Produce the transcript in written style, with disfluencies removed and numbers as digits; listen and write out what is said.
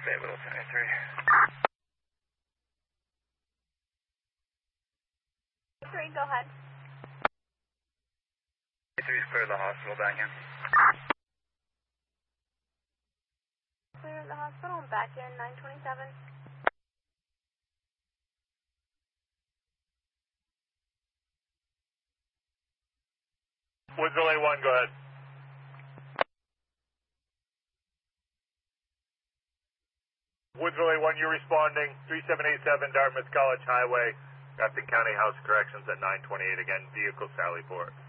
Bay Little 73. 3, go ahead. 3's clear the hospital back in. Clear the hospital and back in 927. Woods LA 1, go ahead. Woods LA 1, you're responding. 3787 Dartmouth College Highway, Grafton County House Corrections at 928. Again, vehicle Sallyport.